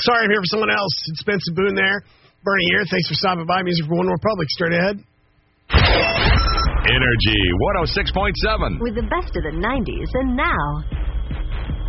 sorry, I'm here for someone else. It's Spencer Boone there. Bernie here. Thanks for stopping by. Music for One Republic. Straight ahead. Energy 106.7. With the best of the 90s and now.